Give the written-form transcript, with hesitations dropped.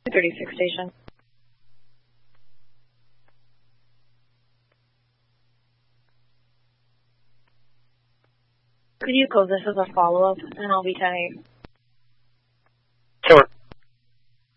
36 station. Could you close this as a follow-up, and I'll be 10-8. Sure.